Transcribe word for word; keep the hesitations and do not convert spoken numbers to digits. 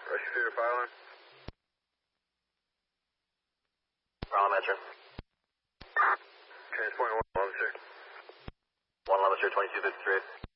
Rescue Theater fire alarm. Round Metro. Transport one officer. One officer, twenty-two fifty-three.